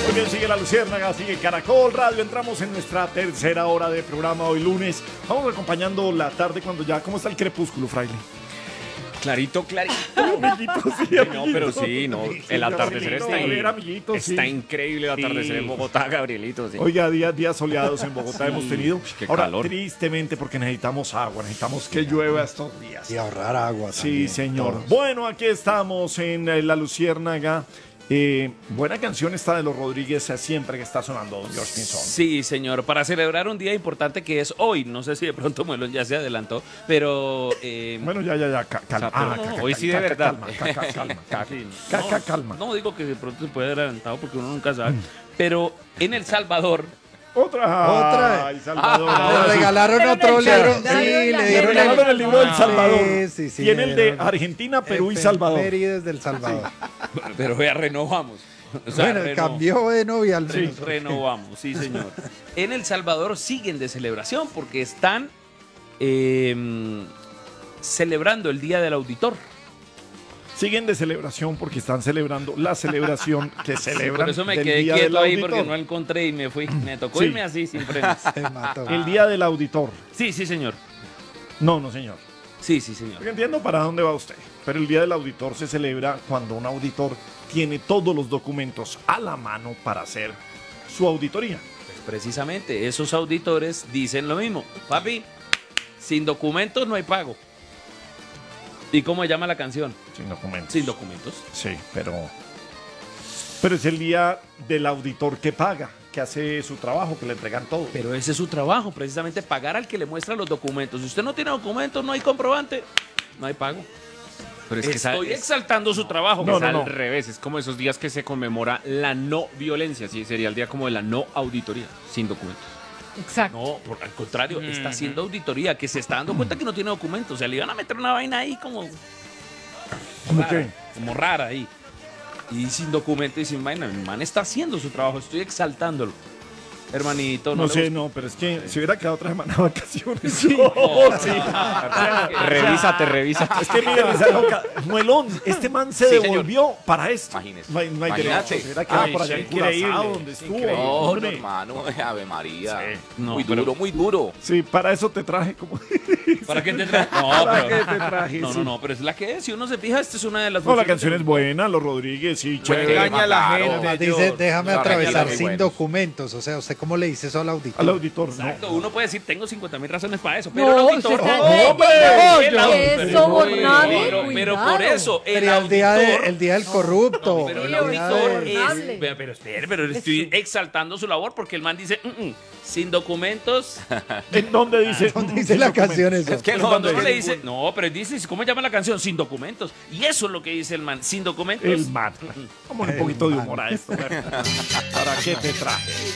Muy bien, sigue La Luciérnaga, sigue Caracol Radio. Entramos en nuestra tercera hora de programa hoy lunes. Vamos acompañando la tarde cuando ya... ¿Cómo está el crepúsculo, fraile? Clarito, clarito. Amiguito, sí, No, pero sí, no. El atardecer está increíble el atardecer en Bogotá, Gabrielito. Sí. Oiga, días soleados en Bogotá hemos tenido. Qué Ahora, calor. tristemente, porque necesitamos agua, necesitamos que llueva estos días. Y ahorrar agua Sí, también, señor. todos. Bueno, aquí estamos en La Luciérnaga. Buena canción esta de los Rodríguez siempre que está sonando, don George Pinzón. Sí, señor, para celebrar un día importante que es hoy. No sé si de pronto Muelón ya se adelantó, pero... Bueno, ya, calma. hoy sí de verdad. Calma. No digo que de pronto se puede haber adelantado porque uno nunca sabe, pero en El Salvador... Otra. Ay, Salvador. ahora Le sí. regalaron otro libro. Sí, le Le dieron regalaron el libro del Salvador. Sí, Tiene el de le dieron Argentina, Perú y Salvador. Efemérides del Salvador. Pero ya renovamos. O sea, Bueno, cambió de novia al menos. Renovamos, sí, señor. En El Salvador siguen de celebración porque están celebrando el Día del Auditor. Siguen de celebración porque están celebrando la celebración que celebran. Por eso me del quedé Día del quieto ahí Auditor. porque no encontré y me fui. Me tocó Sí. irme así sin frenos. Se mató. El Día del Auditor. Sí, sí, señor. No, señor. Sí, sí, señor. Porque entiendo para dónde va usted. Pero el Día del Auditor se celebra cuando un auditor tiene todos los documentos a la mano para hacer su auditoría. Pues precisamente, esos auditores dicen lo mismo. Papi, sin documentos no hay pago. ¿Y cómo se llama la canción? Sin documentos. Sin documentos. Sí, pero es el día del auditor que paga, que hace su trabajo, que le entregan todo. Pero ese es su trabajo, precisamente pagar al que le muestra los documentos. Si usted no tiene documentos, no hay comprobante, no hay pago. Pero es que Estoy exaltando su trabajo. No, es no, no. al revés. Es como esos días que se conmemora la no violencia. Sí, sería el día como de la no auditoría, sin documentos. Exacto. No, al contrario, está haciendo auditoría, que se está dando cuenta que no tiene documentos. O sea, le iban a meter una vaina ahí como ¿Cómo rara, qué? como rara ahí. Y sin documento y sin vaina. El man está haciendo su trabajo, estoy exaltándolo. Hermanito, No le sé, gusta? no, pero es que se hubiera quedado otra semana de vacaciones. Sí. Revísate. Es que mire, Muelón, este man se señor. devolvió para esto. Imagínese. No hay Imagínate. derecho. Se hubiera quedado Ay, por allá sí, en Curazao, donde estuvo. No, no, hombre. hermano, Ave María. Sí. No, muy pero- duro, muy duro. Sí, para eso te traje como... ¿Para qué te traes? No, ¿Para pero, qué te traje? no, Sí. no, no, pero es la que es. Si uno se fija, esta es una de las... No, la funciones canción del- es buena, los Rodríguez, sí, chévere. Engaña a la gente, Además dice, déjame Claro, atravesar muy sin buenos. documentos. O sea, ¿usted cómo le dice eso al auditor? Al auditor, Exacto, no. uno puede decir, tengo 50.000 razones para eso, pero No, el auditor... usted está ¡Hombre! ¡Qué sobornado! Pero por eso, el Pero auditor... el día del corrupto. Pero el Sí, auditor sobornable. es... Pero espere, pero estoy exaltando su labor porque el man dice, sin documentos... ¿En dónde dice? ¿Dónde dice la canción eso? Es que no, Cuando uno no, le dice, no, pero dice, ¿cómo llama la canción? Sin documentos. Y eso es lo que dice el man, sin documentos. El man. Vamos un poquito de humor a esto. ¿Para qué te traje?